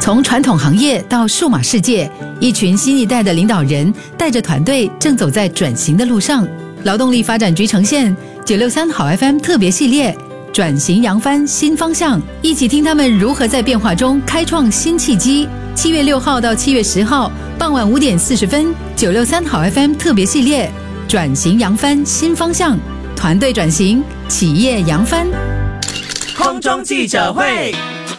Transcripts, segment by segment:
从传统行业到数码世界，一群新一代的领导人带着团队正走在转型的路上。劳动力发展局呈现963好 FM 特别系列转型扬帆新方向，一起听他们如何在变化中开创新契机。7月6号到7月10号傍晚5点40分，963好 FM 特别系列转型扬帆新方向，团队转型，企业扬帆。 空中记者会。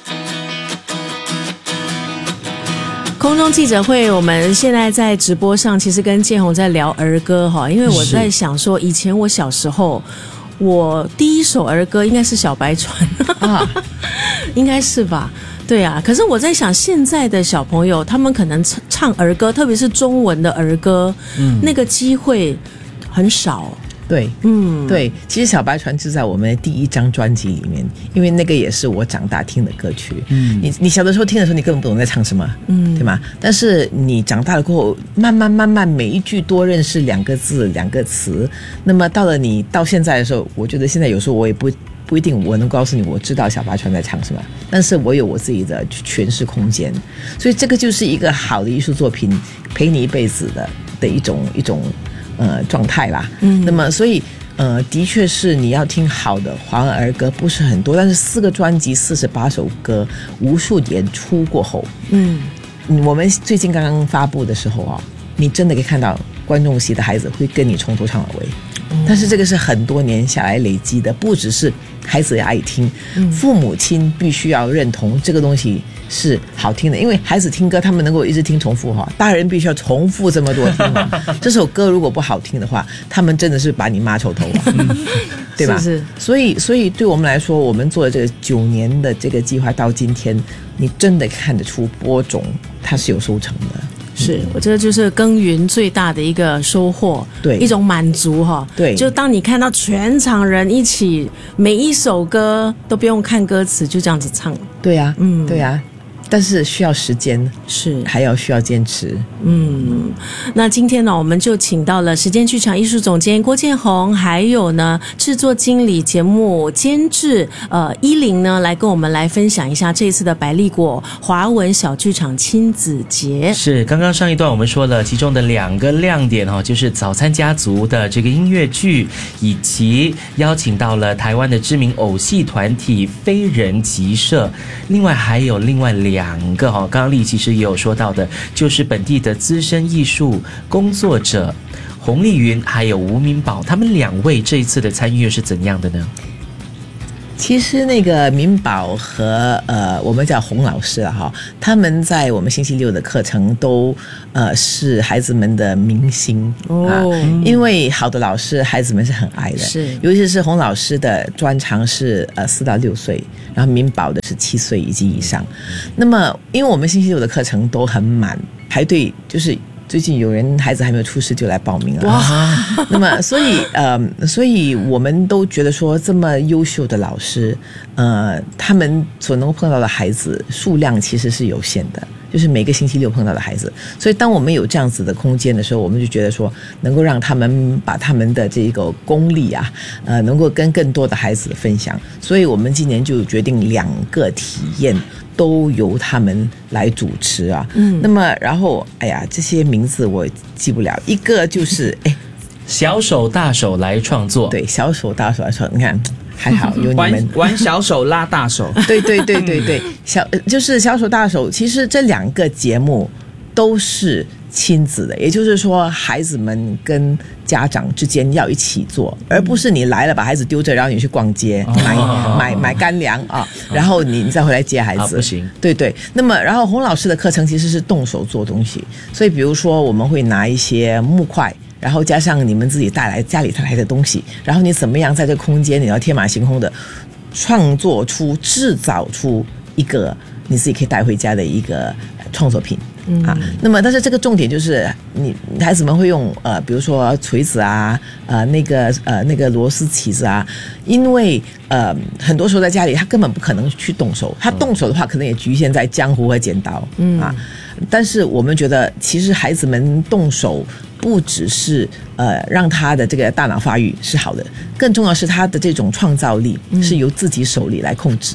空中记者会，我们现在在直播上，其实跟建宏在聊儿歌哈，因为我在想说，以前我小时候，我第一首儿歌应该是小白船啊，应该是吧？对啊，可是我在想，现在的小朋友他们可能唱儿歌，特别是中文的儿歌，那个机会很少。 对，对，其实小白船就在我们第一张专辑里面，因为那个也是我长大听的歌曲。你小的时候听的时候，你根本不懂在唱什么，对吗？但是你长大了过后，慢慢每一句多认识2个字2个词，那么到现在的时候，我觉得现在有时候我也不一定我能告诉你我知道小白船在唱什么，但是我有我自己的诠释空间，所以这个就是一个好的艺术作品陪你一辈子的一种状态啦。那么所以的确是你要听好的华文儿歌不是很多，但是4个专辑48首歌，无数演出过后，我们最近刚刚发布的时候啊，你真的可以看到观众席的孩子会跟你从头唱到尾。但是这个是很多年下来累积的，不只是孩子爱听，父母亲必须要认同这个东西是好听的，因为孩子听歌他们能够一直听重复哈，大人必须要重复这么多听这首歌如果不好听的话，他们真的是把你骂臭头对吧？是。所以对我们来说，我们做的这个9年的这个计划到今天，你真的看得出播种它是有收成的。 是，我觉得就是耕耘最大的一个收获，对，一种满足哈。对，就当你看到全场人一起，每一首歌都不用看歌词，就这样子唱。 对啊，对啊。但是需要时间，是还要需要坚持。 那今天呢，我们就请到了时间剧场艺术总监郭建宏，还有呢制作经理、节目监制依林呢，来跟我们来分享一下这一次的百丽果华文小剧场亲子节。 是，刚刚上一段我们说了其中的2个亮点就是早餐家族的这个音乐剧，以及邀请到了台湾的知名偶戏团体非人集社，另外还有另外2个刚刚丽其实也有说到的，就是本地的资深艺术工作者洪丽云还有吴明宝，他们2位这一次的参与又是怎样的呢？ 其实那个明宝和我们叫洪老师他们在我们星期6的课程都是孩子们的明星因为好的老师孩子们是很爱的，是，尤其是洪老师的专长是4到6岁，然后明宝的是7岁以及以上。那么因为我们星期6的课程都很满，排队就是最近有人孩子还没有出世就来报名了。哇！那么所以我们都觉得说，这么优秀的老师，他们所能够碰到的孩子数量其实是有限的，就是每个星期6碰到的孩子。所以当我们有这样子的空间的时候，我们就觉得说，能够让他们把他们的这个功力能够跟更多的孩子分享。所以我们今年就决定2个体验都由他们来主持那么然后这些名字我记不了，一个就是小手大手来创作， 对，小手大手来创作，你看还好有你们玩小手拉大手对就是小手大手。其实这2个节目都是亲子的，也就是说孩子们跟家长之间要一起做，而不是你来了把孩子丢这，然后你去逛街买干粮然后你再回来接孩子，不行。对。那么然后洪老师的课程其实是动手做东西，所以比如说我们会拿一些木块，然后加上你们自己家里带来的东西，然后你怎么样在这个空间你要天马行空的制造出一个你自己可以带回家的一个创作品那么但是这个重点就是孩子们会用比如说锤子那个螺丝起子因为很多时候在家里他根本不可能去动手，他动手的话可能也局限在浆糊和剪刀但是我们觉得其实孩子们动手不只是让他的这个大脑发育是好的，更重要是他的这种创造力是由自己手里来控制的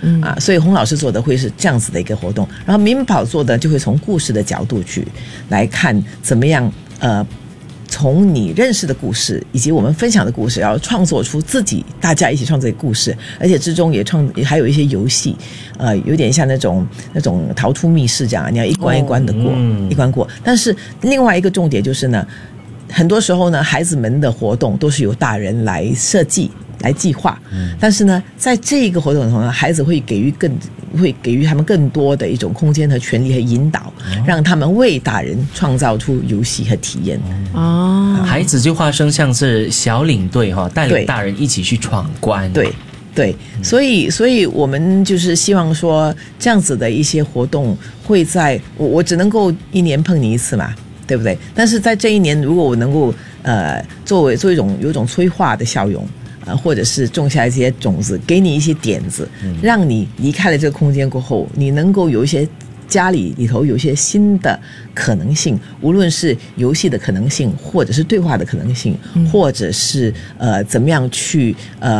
所以洪老师做的会是这样子的一个活动，然后民宝做的就会从故事的角度去来看怎么样从你认识的故事以及我们分享的故事，然后创作出大家一起创作的故事，而且之中也还有一些游戏，有点像那种逃出密室这样，你要一关一关的过，一关过。但是另外一个重点就是呢，很多时候呢，孩子们的活动都是由大人来设计、来计划，但是呢，在这个活动中呢，孩子会给予他们更多的一种空间和权利和引导，让他们为大人创造出游戏和体验。 孩子就化身像是小领队带领大人一起去闯关。 对，所以我们就是希望说，这样子的一些活动会在我只能够一年碰你一次嘛，对不对？但是在这一年，如果我能够有一种催化的效用。或者是种下一些种子，给你一些点子，让你离开了这个空间过后，你能够有一些家里头有一些新的可能性，无论是游戏的可能性，或者是对话的可能性，或者是怎么样去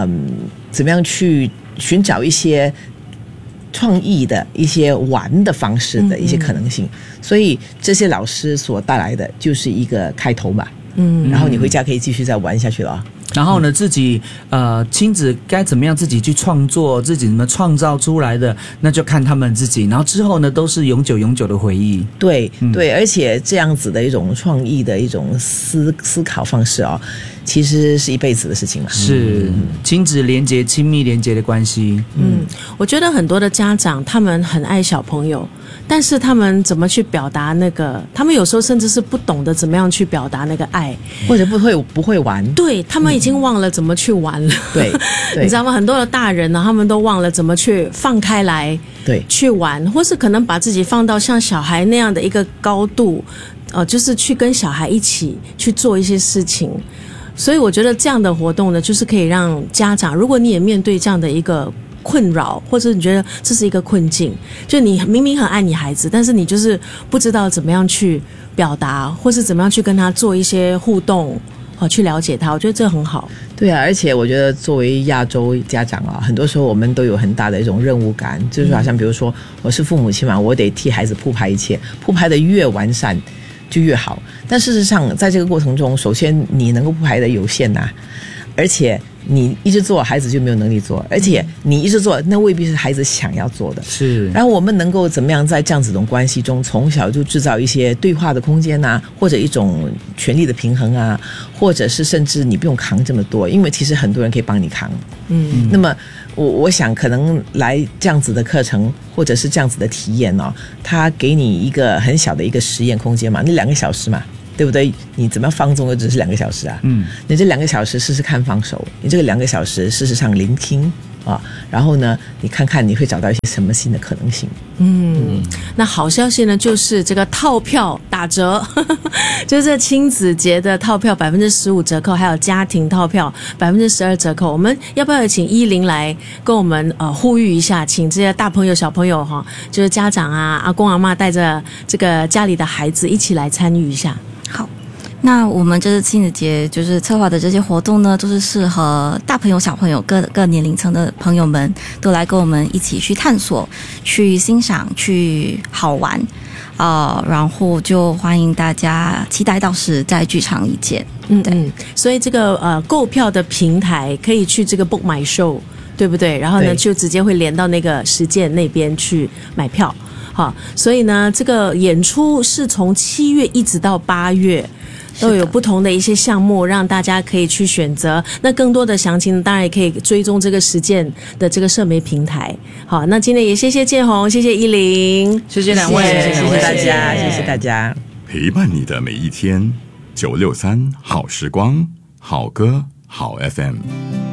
寻找一些创意的一些玩的方式的一些可能性。所以这些老师所带来的就是一个开头嘛。然后你回家可以继续再玩下去了。 然后呢，自己亲子该怎么样自己去创作，自己怎么创造出来的，那就看他们自己。然后之后呢，都是永久的回忆。 对，而且这样子的一种创意的一种思考方式其实是一辈子的事情嘛。 是亲子连结、亲密连结的关系。 我觉得很多的家长他们很爱小朋友，但是他们怎么去表达那个，他们有时候甚至是不懂得怎么样去表达那个爱， 或者不会玩。 对，他们已经忘了怎么去玩了。 对， 你知道吗？很多的大人呢，他们都忘了怎么去放开来，去玩，或是可能把自己放到像小孩那样的一个高度，就是去跟小孩一起去做一些事情。所以我觉得这样的活动呢，就是可以让家长，如果你也面对这样的一个困扰，或者你觉得这是一个困境，就你明明很爱你孩子，但是你就是不知道怎么样去表达，或是怎么样去跟他做一些互动，去了解他，我觉得这很好。 对啊，而且我觉得作为亚洲家长很多时候我们都有很大的一种任务感，就是好像比如说我是父母亲嘛，我得替孩子铺排一切，铺排的越完善就越好。但事实上在这个过程中，首先你能够铺排的有限而且你一直做，孩子就没有能力做，而且你一直做，那未必是孩子想要做的。 是。 然后我们能够怎么样在这样子的关系中，从小就制造一些对话的空间或者一种权力的平衡或者是甚至你不用扛这么多，因为其实很多人可以帮你扛。那么我想可能来这样子的课程或者是这样子的体验它给你一个很小的一个实验空间嘛，那2个小时嘛，对不对？你怎么样放纵就只是2个小时你这2个小时试试看放手，你这个2个小时事实上聆听然后呢，你看看你会找到一些什么新的可能性。 那好消息呢，就是这个套票打折，就是这亲子节的套票15%折扣，还有家庭套票12%折扣。我们要不要请依林来跟我们呼吁一下，请这些大朋友小朋友就是家长阿公阿嬷带着这个家里的孩子一起来参与一下。 好，那我们这次亲子节就是策划的这些活动呢，都是适合大朋友小朋友各年龄层的朋友们都来跟我们一起去探索、去欣赏、去好玩然后就欢迎大家期待到时在剧场一见。 所以这个购票的平台可以去这个 Book My Show， 对不对？然后呢就直接会连到那个实践那边去买票。好，所以呢这个演出是从7月一直到8月都有不同的一些项目让大家可以去选择。那更多的详情当然也可以追踪这个实践的这个社媒平台。好，那今天也谢谢建宏，谢谢依林， 谢谢两位， 谢谢大家，谢谢大家， 陪伴你的每一天。963好时光，好歌好 FM。